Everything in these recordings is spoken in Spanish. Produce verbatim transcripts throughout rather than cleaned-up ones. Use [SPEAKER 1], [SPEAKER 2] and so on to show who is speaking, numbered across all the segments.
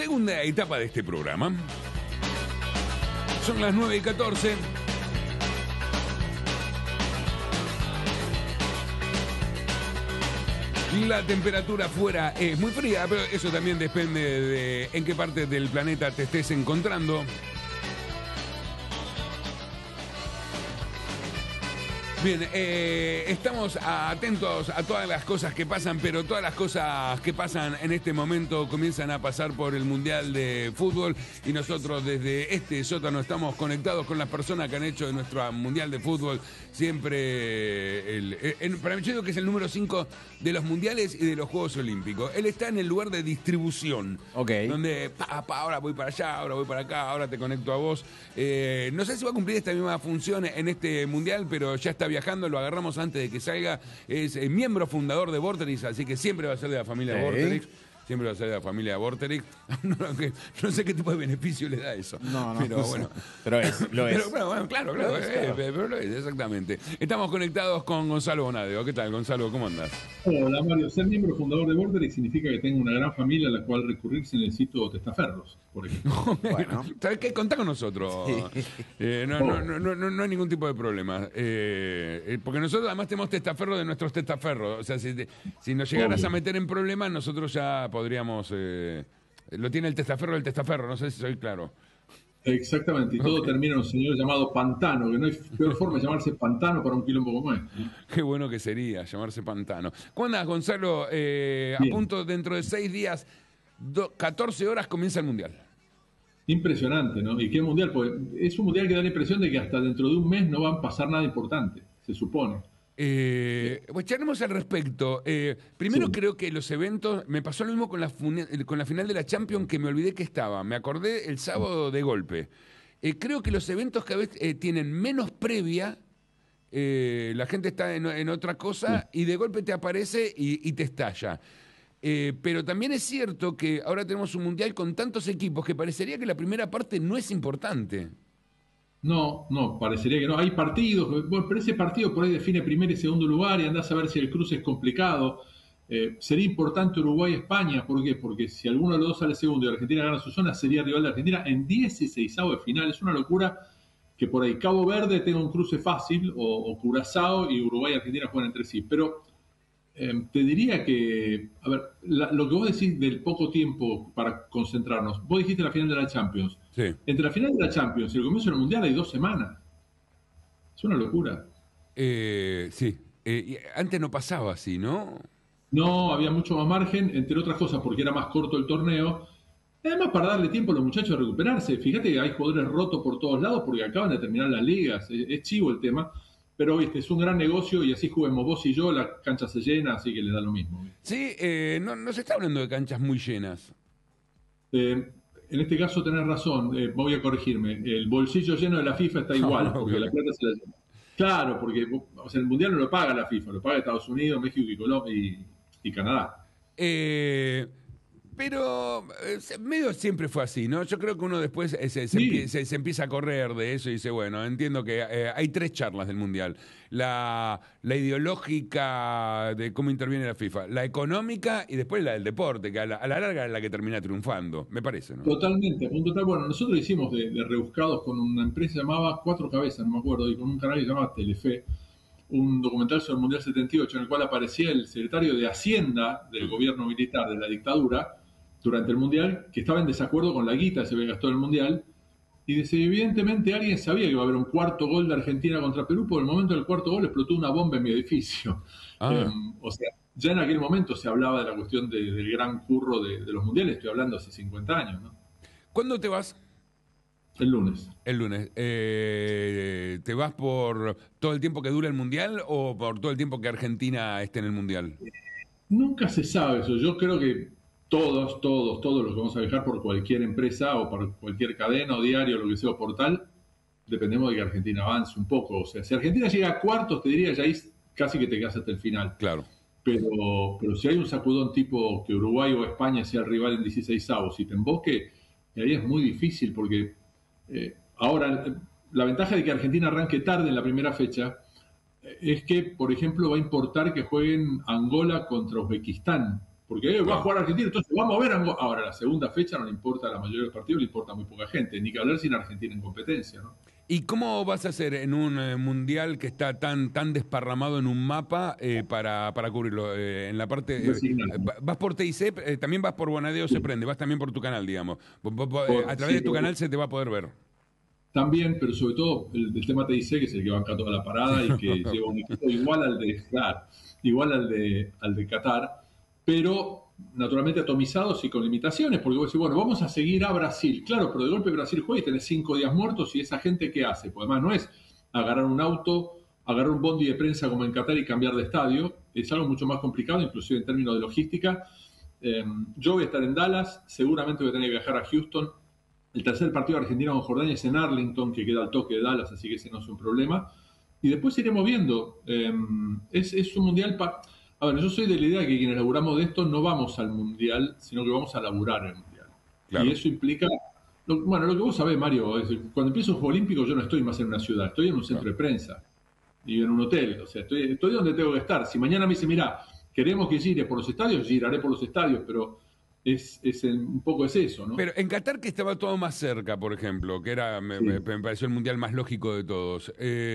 [SPEAKER 1] segunda etapa de este programa. Son las nueve y catorce. La temperatura afuera es muy fría, pero eso también depende de en qué parte del planeta te estés encontrando. Bien, eh, estamos atentos a todas las cosas que pasan, pero todas las cosas que pasan en este momento comienzan a pasar por el Mundial de Fútbol y nosotros desde este sótano estamos conectados con las personas que han hecho de nuestro Mundial de Fútbol siempre, el, el, para mí yo digo que es el número cinco de los Mundiales y de los Juegos Olímpicos. Él está en el lugar de distribución,
[SPEAKER 2] okay.
[SPEAKER 1] Donde pa, pa, ahora voy para allá, ahora voy para acá, ahora te conecto a vos. Eh, no sé si va a cumplir esta misma función en este Mundial, pero ya está viajando, lo agarramos antes de que salga, es eh, miembro fundador de Vorterix, así que siempre va a ser de la familia
[SPEAKER 2] ¿Sí?
[SPEAKER 1] Vorterix, siempre va a ser de la familia Vorterix. no, no sé qué tipo de beneficio le da eso.
[SPEAKER 2] No, no,
[SPEAKER 1] pero
[SPEAKER 2] no
[SPEAKER 1] bueno.
[SPEAKER 2] sé. Pero es, lo es.
[SPEAKER 1] Pero, bueno, bueno, claro, claro,
[SPEAKER 2] Lo es,
[SPEAKER 1] eh,
[SPEAKER 2] claro.
[SPEAKER 1] pero lo es, exactamente. Estamos conectados con Gonzalo Bonadeo. ¿Qué tal, Gonzalo? ¿Cómo andás?
[SPEAKER 3] Hola, Mario. Ser miembro fundador de Vorterix significa que tengo una gran familia a la cual recurrir si necesito testaferros, por ejemplo.
[SPEAKER 1] Bueno. ¿Sabes qué? Contá con nosotros. Sí. Eh, no, no, no, no, no, no hay ningún tipo de problema. Eh, porque nosotros además tenemos testaferros de nuestros testaferros. O sea, si, si nos llegaras Obvio. a meter en problemas, nosotros ya podríamos... Eh, lo tiene el testaferro del testaferro, no sé si soy claro.
[SPEAKER 3] Exactamente, y todo okay. termina en un señor llamado Pantano, que no hay peor forma de llamarse Pantano para un quilombo como este.
[SPEAKER 1] Qué bueno que sería llamarse Pantano. ¿Cómo andás, Gonzalo? Eh, a punto, dentro de seis días, do, catorce horas comienza el Mundial.
[SPEAKER 3] Impresionante, ¿no? ¿Y qué Mundial? Pues es un Mundial que da la impresión de que hasta dentro de un mes no va a pasar nada importante, se supone.
[SPEAKER 1] Eh, pues charlemos al respecto. Eh, primero sí. creo que los eventos, me pasó lo mismo con la, con la final de la Champions, que me olvidé que estaba, me acordé el sábado de golpe. Eh, creo que los eventos cada vez eh, tienen menos previa, eh, la gente está en, en otra cosa sí. y de golpe te aparece y, y te estalla. Eh, pero también es cierto que ahora tenemos un mundial con tantos equipos que parecería que la primera parte no es importante.
[SPEAKER 3] No, no, parecería que no. Hay partidos, bueno, pero ese partido por ahí define primer y segundo lugar y andás a ver si el cruce es complicado. Eh, sería importante Uruguay-España, ¿por qué? Porque si alguno de los dos sale segundo y Argentina gana su zona, sería rival de Argentina en dieciseisavo de final. Es una locura que por ahí Cabo Verde tenga un cruce fácil, o, o Curazao, y Uruguay y Argentina juegan entre sí. Pero eh, te diría que, a ver, la, lo que vos decís del poco tiempo para concentrarnos, vos dijiste la final de la Champions.
[SPEAKER 1] Sí.
[SPEAKER 3] Entre la final de la Champions y el comienzo del Mundial hay dos semanas. Es una locura.
[SPEAKER 1] Eh, sí. Eh, antes no pasaba así, ¿no?
[SPEAKER 3] No, había mucho más margen, entre otras cosas porque era más corto el torneo. Además, para darle tiempo a los muchachos a recuperarse. Fíjate que hay jugadores rotos por todos lados porque acaban de terminar las ligas. Es, es chivo el tema. Pero, viste, es un gran negocio y así juguemos vos y yo, la cancha se llena, así que le da lo mismo. ¿Viste?
[SPEAKER 1] Sí, eh, no, no se está hablando de canchas muy llenas.
[SPEAKER 3] Eh, en este caso tenés razón, eh, voy a corregirme. El bolsillo lleno de la FIFA está igual,
[SPEAKER 1] no,
[SPEAKER 3] porque
[SPEAKER 1] okay.
[SPEAKER 3] la plata se la llena. Claro, porque o sea, el Mundial no lo paga la FIFA, lo paga Estados Unidos, México y, Colombia y, y Canadá.
[SPEAKER 1] Eh... Pero eh, medio siempre fue así, ¿no? Yo creo que uno después eh, se, se,
[SPEAKER 3] sí.
[SPEAKER 1] empie, se, se empieza a correr de eso y dice, bueno, entiendo que eh, hay tres charlas del Mundial. La, la ideológica de cómo interviene la FIFA, la económica y después la del deporte, que a la, a la larga es la que termina triunfando, me parece, ¿no?
[SPEAKER 3] Totalmente, a punto tal. Bueno, nosotros hicimos de, de rebuscados con una empresa llamada Cuatro Cabezas, no me acuerdo, y con un canal que se llamaba Telefe, un documental sobre el Mundial setenta y ocho en el cual aparecía el secretario de Hacienda del gobierno militar de la dictadura durante el Mundial, que estaba en desacuerdo con la guita que se había gastado en el Mundial, y dice, evidentemente alguien sabía que iba a haber un cuarto gol de Argentina contra Perú, por el momento del cuarto gol explotó una bomba en mi edificio. Ah. Eh, o sea, ya en aquel momento se hablaba de la cuestión de, del gran curro de, de los Mundiales, estoy hablando hace cincuenta años, ¿no?
[SPEAKER 1] ¿Cuándo te vas?
[SPEAKER 3] El lunes.
[SPEAKER 1] El lunes. Eh, ¿Te vas por todo el tiempo que dura el Mundial o por todo el tiempo que Argentina esté en el Mundial?
[SPEAKER 3] Nunca se sabe eso. Yo creo que todos, todos, todos los que vamos a viajar por cualquier empresa o por cualquier cadena o diario, lo que sea, o portal, dependemos de que Argentina avance un poco. O sea, si Argentina llega a cuartos, te diría, ya ahí casi que te quedas hasta el final.
[SPEAKER 1] Claro.
[SPEAKER 3] Pero, pero si hay un sacudón tipo que Uruguay o España sea el rival en dieciseisavos y te embosque, ahí es muy difícil porque eh, ahora la ventaja de que Argentina arranque tarde en la primera fecha es que, por ejemplo, va a importar que jueguen Angola contra Uzbekistán Porque eh, va a
[SPEAKER 1] Claro.
[SPEAKER 3] jugar Argentina, entonces vamos a ver. algo. Ahora, la segunda fecha no le importa a la mayoría de los partidos, le importa a muy poca gente. Ni que hablar sin Argentina en competencia, ¿no?
[SPEAKER 1] ¿Y cómo vas a hacer en un eh, mundial que está tan tan desparramado en un mapa eh, para, para cubrirlo? Eh, en la parte eh,
[SPEAKER 3] Resignado.
[SPEAKER 1] va- vas por T I C, eh, también vas por Bonadeo se
[SPEAKER 3] Sí.
[SPEAKER 1] prende, vas también por tu canal, digamos. Vos- vos- vos, eh,
[SPEAKER 3] Por-
[SPEAKER 1] a través
[SPEAKER 3] sí,
[SPEAKER 1] de tu
[SPEAKER 3] por-
[SPEAKER 1] canal se te va a poder ver.
[SPEAKER 3] También, pero sobre todo el, el tema T I C, que es el que banca toda la parada y que lleva un equipo igual al de claro, igual al de al de Qatar, pero naturalmente atomizados y con limitaciones, porque vos decís, bueno, vamos a seguir a Brasil. Claro, pero de golpe Brasil juega y tenés cinco días muertos y esa gente ¿qué hace? Pues además no es agarrar un auto, agarrar un bondi de prensa como en Qatar y cambiar de estadio, es algo mucho más complicado, inclusive en términos de logística. Eh, yo voy a estar en Dallas, seguramente voy a tener que viajar a Houston. El tercer partido de Argentina con Jordania es en Arlington, que queda al toque de Dallas, así que ese no es un problema. Y después iremos viendo. Eh, es, es un mundial. Pa... A ver, yo soy de la idea de que quienes laburamos de esto no vamos al mundial, sino que vamos a laburar el mundial.
[SPEAKER 1] Claro.
[SPEAKER 3] Y eso implica. Lo, bueno, lo que vos sabés, Mario, es cuando empiezo un Juego Olímpico, yo no estoy más en una ciudad, estoy en un centro de prensa y en un hotel. O sea, estoy, estoy donde tengo que estar. Si mañana me dice, mirá, queremos que gire por los estadios, giraré por los estadios, pero. Es, es el, un poco es eso, ¿no?
[SPEAKER 1] Pero en Qatar, que estaba todo más cerca, por ejemplo, que era me,
[SPEAKER 3] Sí.
[SPEAKER 1] me- me pareció el mundial más lógico de todos.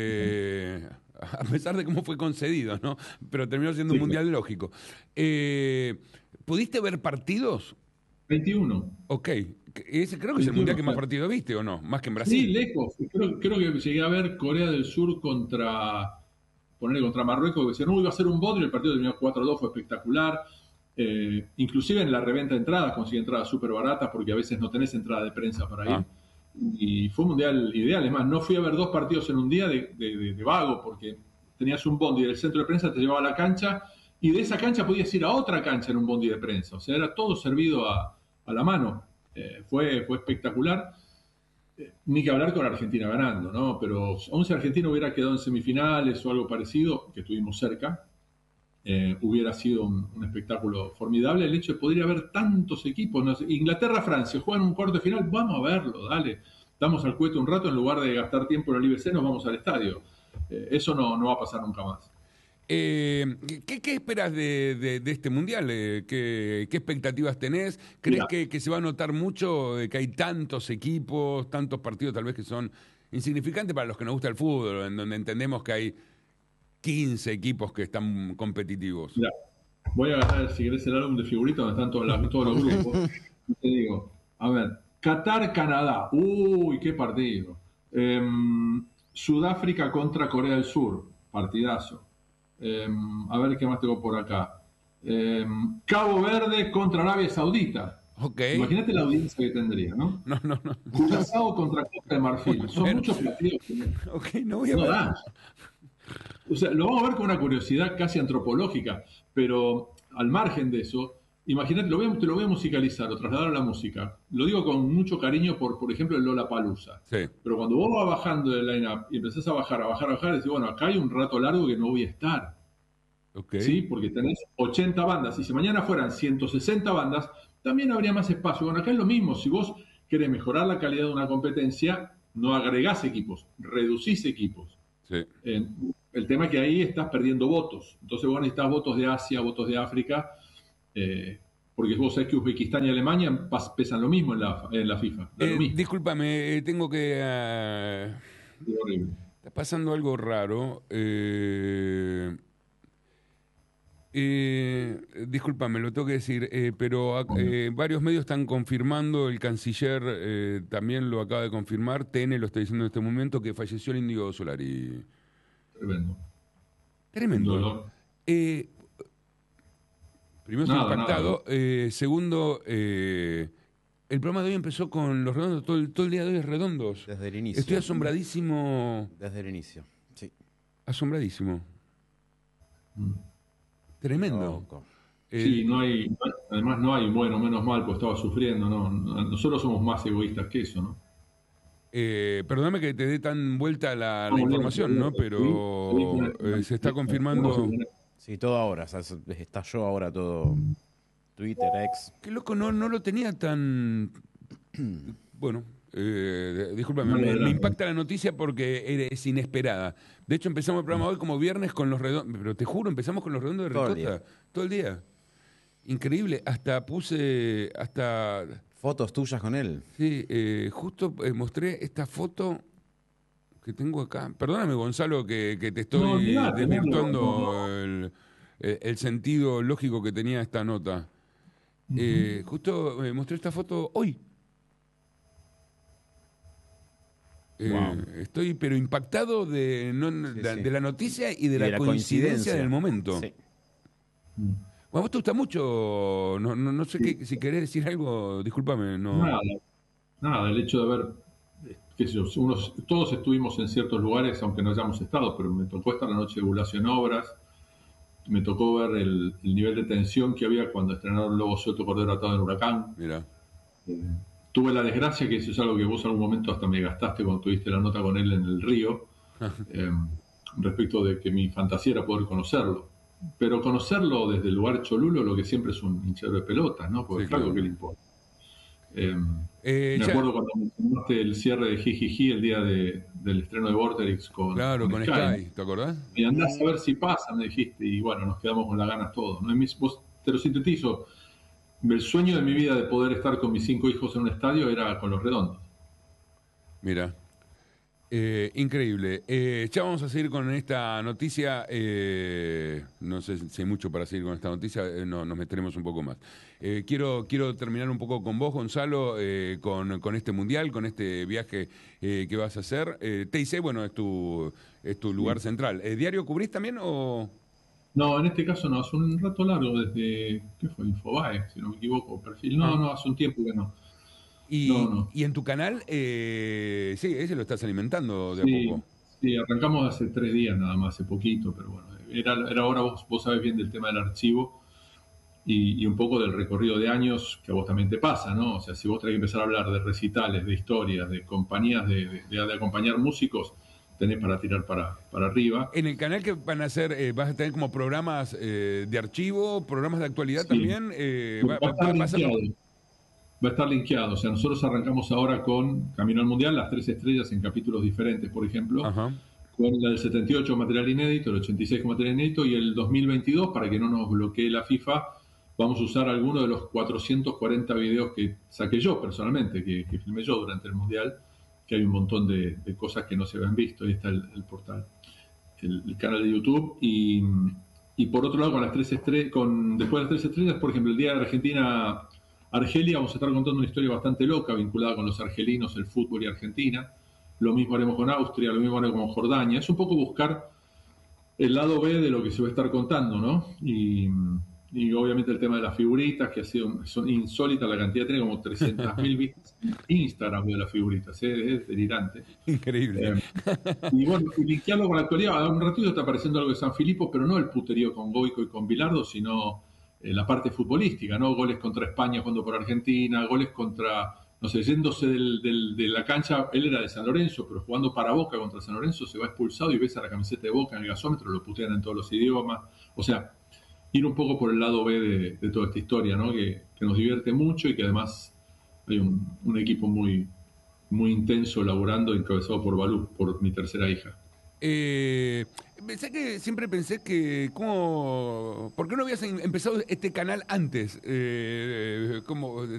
[SPEAKER 1] Eh, a pesar de cómo fue concedido, ¿no? Pero terminó siendo
[SPEAKER 3] Sí,
[SPEAKER 1] un mundial lógico. Eh, ¿Pudiste ver partidos?
[SPEAKER 3] veintiuno.
[SPEAKER 1] Ok. Ese creo que es el
[SPEAKER 3] veintiuno,
[SPEAKER 1] mundial que más
[SPEAKER 3] claro.
[SPEAKER 1] partidos viste, ¿o no? Más que en
[SPEAKER 3] Sí,
[SPEAKER 1] Brasil.
[SPEAKER 3] lejos. Creo, creo que llegué a ver Corea del Sur contra, ponerle contra Marruecos, que decían, no, iba a ser un bodrio, el partido terminó cuatro a dos, fue espectacular. Eh, inclusive en la reventa de entradas, conseguí entradas súper baratas porque a veces no tenés entrada de prensa para ir.
[SPEAKER 1] Ah.
[SPEAKER 3] Y fue un mundial ideal. Es más, no fui a ver dos partidos en un día de, de- de- de vago porque tenías un bondi del centro de prensa, te llevaba a la cancha y de esa cancha podías ir a otra cancha en un bondi de prensa. O sea, era todo servido a, a la mano. Eh, fue, fue espectacular. Eh, Ni que hablar con Argentina ganando, ¿no? Pero aún si Argentina hubiera quedado en semifinales o algo parecido, que estuvimos cerca, eh, hubiera sido un, un espectáculo formidable. El hecho de poder haber tantos equipos. No sé, Inglaterra-Francia juegan un cuarto de final, vamos a verlo, dale. Damos al cohete un rato en lugar de gastar tiempo en el I B C, nos vamos al estadio. Eh, eso no, no va a pasar nunca más.
[SPEAKER 1] Eh, ¿qué, qué esperas de, de- de este mundial? Eh, ¿qué, qué expectativas tenés? ¿Crees
[SPEAKER 3] Mira.
[SPEAKER 1] que, que se va a notar mucho eh, que hay tantos equipos, tantos partidos tal vez que son insignificantes para los que nos gusta el fútbol, en donde entendemos que hay quince equipos que están competitivos?
[SPEAKER 3] Mira, voy a agarrar, si querés, el álbum de figuritas donde están todos, las- todos los grupos. Y te digo, a ver, Qatar-Canadá. Uy, qué partido. Em, Sudáfrica contra Corea del Sur. Partidazo. Em, a ver qué más tengo por acá. Em, Cabo Verde contra Arabia Saudita.
[SPEAKER 1] Ok.
[SPEAKER 3] Imagínate la audiencia que tendría, ¿no?
[SPEAKER 1] No, no, no.
[SPEAKER 3] Curazao contra Costa de Marfil. Son
[SPEAKER 1] Bueno.
[SPEAKER 3] muchos partidos que no,
[SPEAKER 1] Ok, no voy a
[SPEAKER 3] no
[SPEAKER 1] ver.
[SPEAKER 3] da. O sea, lo vamos a ver con una curiosidad casi antropológica, pero al margen de eso, imagínate, lo voy a- te lo voy a musicalizar o trasladar a la música. Lo digo con mucho cariño por, por ejemplo, el Lollapalooza.
[SPEAKER 1] Sí.
[SPEAKER 3] Pero cuando vos vas bajando del line-up y empezás a bajar, a bajar, a bajar, decís, bueno, acá hay un rato largo que no voy a estar.
[SPEAKER 1] Ok.
[SPEAKER 3] ¿Sí? Porque tenés ochenta bandas. Y si mañana fueran ciento sesenta bandas, también habría más espacio. Bueno, acá es lo mismo. Si vos querés mejorar la calidad de una competencia, no agregás equipos, reducís equipos.
[SPEAKER 1] Sí.
[SPEAKER 3] Eh, el tema es que ahí estás perdiendo votos. Entonces vos necesitas votos de Asia, votos de África, eh, porque vos sabés que Uzbekistán y Alemania pas- pesan lo mismo en la, en la FIFA. Da
[SPEAKER 1] Eh,
[SPEAKER 3] lo mismo.
[SPEAKER 1] discúlpame, eh, tengo que... ah,
[SPEAKER 3] Es horrible.
[SPEAKER 1] está pasando algo raro. Eh, eh, discúlpame, lo tengo que decir, eh, pero ac- eh, varios medios están confirmando, el canciller eh, también lo acaba de confirmar, T N lo está diciendo en este momento, que falleció el Índigo Solari.
[SPEAKER 3] Tremendo.
[SPEAKER 1] Tremendo.
[SPEAKER 3] Dolor.
[SPEAKER 1] Eh, primero estoy
[SPEAKER 3] Nada,
[SPEAKER 1] impactado.
[SPEAKER 3] nada.
[SPEAKER 1] Eh, segundo, eh, el programa de hoy empezó con los redondos, todo el, todo el día de hoy es redondos.
[SPEAKER 2] Desde el inicio.
[SPEAKER 1] Estoy asombradísimo,
[SPEAKER 2] Desde el inicio, sí.
[SPEAKER 1] asombradísimo.
[SPEAKER 3] Mm.
[SPEAKER 1] Tremendo.
[SPEAKER 2] Loco.
[SPEAKER 1] Eh,
[SPEAKER 3] Sí, no hay, no hay- además no hay, bueno, menos mal, pues estaba sufriendo, ¿no? Nosotros somos más egoístas que eso, ¿no?
[SPEAKER 1] eh, perdóname que te dé tan vuelta la, la
[SPEAKER 3] No,
[SPEAKER 1] información,
[SPEAKER 3] bien,
[SPEAKER 1] ¿no?
[SPEAKER 3] bien,
[SPEAKER 1] Pero
[SPEAKER 3] sí, sí,
[SPEAKER 1] eh, se está
[SPEAKER 3] sí,
[SPEAKER 1] confirmando.
[SPEAKER 3] sí, sí.
[SPEAKER 2] Sí, todo ahora. O sea, se- estalló ahora todo. Twitter, X.
[SPEAKER 1] Qué loco, no, no lo tenía tan. Bueno, eh, discúlpame,
[SPEAKER 3] Dale,
[SPEAKER 1] me, me
[SPEAKER 3] adelante.
[SPEAKER 1] impacta la noticia porque es inesperada. De hecho, empezamos el programa hoy como viernes con los redondos, pero te juro, empezamos con los redondos de
[SPEAKER 2] Todo el
[SPEAKER 1] ricota todo el día. Increíble, hasta puse, hasta,
[SPEAKER 2] Fotos tuyas con él.
[SPEAKER 1] sí, eh, justo eh, mostré esta foto que tengo acá. Perdóname, Gonzalo, que, que te estoy
[SPEAKER 3] No, olvidate, no,
[SPEAKER 1] desvirtuando
[SPEAKER 3] no.
[SPEAKER 1] el, el- el sentido lógico que tenía esta nota. Eh, justo eh, mostré esta foto hoy. Eh,
[SPEAKER 2] Wow.
[SPEAKER 1] Estoy pero impactado de, no-
[SPEAKER 2] Sí,
[SPEAKER 1] de,
[SPEAKER 2] sí.
[SPEAKER 1] de la noticia y de,
[SPEAKER 2] Y
[SPEAKER 1] la,
[SPEAKER 2] de la
[SPEAKER 1] coincidencia,
[SPEAKER 2] coincidencia.
[SPEAKER 1] del momento.
[SPEAKER 2] Sí.
[SPEAKER 3] Mm.
[SPEAKER 1] Bueno, a vos te gusta mucho, no, no, no sé
[SPEAKER 3] Sí.
[SPEAKER 1] qué, si querés decir algo, discúlpame, no.
[SPEAKER 3] Nada, nada, el hecho de haber, eh, qué sé yo, unos, todos estuvimos en ciertos lugares, aunque no hayamos estado, pero me tocó estar la noche de Bulacio en Obras, me tocó ver el, el nivel de tensión que había cuando estrenaron Lobo Suelto Cordero Atado en Huracán.
[SPEAKER 1] Mira,
[SPEAKER 3] Eh, tuve la desgracia, que eso es algo que vos en algún momento hasta me gastaste cuando tuviste la nota con él en el río, eh, respecto de que mi fantasía era poder conocerlo. Pero conocerlo desde el lugar cholulo, lo que siempre es un hinchero de pelotas, ¿no? Porque
[SPEAKER 1] Sí,
[SPEAKER 3] claro
[SPEAKER 1] claro.
[SPEAKER 3] que le importa. Eh,
[SPEAKER 1] Eh,
[SPEAKER 3] me
[SPEAKER 1] ya-
[SPEAKER 3] acuerdo cuando mencionaste el cierre de Jijiji el día de- del estreno de Vorterix con,
[SPEAKER 1] claro, con Sky, ¿te acordás?
[SPEAKER 3] Y andás a ver si pasa, me dijiste, y bueno, nos quedamos con las ganas todos, ¿no? Y mis- vos, te lo sintetizo, el sueño de mi vida de poder estar con mis cinco hijos en un estadio era con los redondos.
[SPEAKER 1] Mira. Eh, increíble. Eh, ya vamos a seguir con esta noticia. eh, no sé si hay mucho para seguir con esta noticia. eh, no, nos meteremos un poco más. Eh, quiero, quiero terminar un poco con vos, Gonzalo, eh, con, con este mundial, con este viaje eh, que vas a hacer. Eh, T I C, bueno, es tu, es tu lugar central. Eh, ¿Diario cubrís también o...?
[SPEAKER 3] No, en este caso no, hace un rato largo, desde, ¿qué fue? Infobae, si no me equivoco, perfil. No,
[SPEAKER 1] Ah.
[SPEAKER 3] no, hace un tiempo que no.
[SPEAKER 1] Y,
[SPEAKER 3] No, no.
[SPEAKER 1] y en tu canal, eh, sí, ese lo estás alimentando de
[SPEAKER 3] Sí,
[SPEAKER 1] a poco.
[SPEAKER 3] sí, arrancamos hace tres días nada más, hace poquito, pero bueno, era, era ahora vos, vos sabés bien del tema del archivo y, y un poco del recorrido de años que a vos también te pasa, ¿no? O sea, si vos tenés que empezar a hablar de recitales, de historias, de compañías, de, de, de acompañar músicos, tenés para tirar para, para arriba.
[SPEAKER 1] En el canal que van a hacer, eh, vas a tener como programas eh, de archivo, programas de actualidad
[SPEAKER 3] Sí.
[SPEAKER 1] también. eh,
[SPEAKER 3] Va,
[SPEAKER 1] va-
[SPEAKER 3] a estar
[SPEAKER 1] va- vas a-
[SPEAKER 3] linkeado. Va a estar linkeado. O sea, nosotros arrancamos ahora con Camino al Mundial, las tres estrellas en capítulos diferentes, por ejemplo.
[SPEAKER 1] Ajá.
[SPEAKER 3] Con la del setenta y ocho material inédito, el ochenta y seis con material inédito y el dos mil veintidós, para que no nos bloquee la FIFA, vamos a usar algunos de los cuatrocientos cuarenta videos que saqué yo personalmente, que, que filmé yo durante el Mundial, que hay un montón de, de cosas que no se habían visto. Ahí está el, el portal, el, el canal de YouTube. Y, y por otro lado, con las tres estrellas, con, después de las tres estrellas, por ejemplo, el día de Argentina... Argelia, vamos a estar contando una historia bastante loca vinculada con los argelinos, el fútbol y Argentina. Lo mismo haremos con Austria, lo mismo haremos con Jordania. Es un poco buscar el lado B de lo que se va a estar contando, ¿no? Y, y obviamente el tema de las figuritas, que ha sido son insólitas la cantidad, tiene como trescientas mil vistas en Instagram de las figuritas, ¿eh? Es delirante.
[SPEAKER 1] Increíble.
[SPEAKER 3] Eh, y bueno, y linkearlo con la actualidad. A un ratito está apareciendo algo de San Filipo, pero no el puterío con Goico y con Bilardo, sino eh, la parte futbolística, ¿no? Goles contra España jugando por Argentina, goles contra, no sé, yéndose del, del, de la cancha, él era de San Lorenzo, pero jugando para Boca contra San Lorenzo se va expulsado y ves a la camiseta de Boca en el gasómetro, lo putean en todos los idiomas. O sea, ir un poco por el lado B de, de toda esta historia, ¿no? Que, que nos divierte mucho y que además hay un, un equipo muy, muy intenso laburando, encabezado por Balú, por mi tercera hija.
[SPEAKER 1] Eh, pensé que, siempre pensé que, ¿cómo, ¿por qué no habías em- empezado este canal antes? Eh, como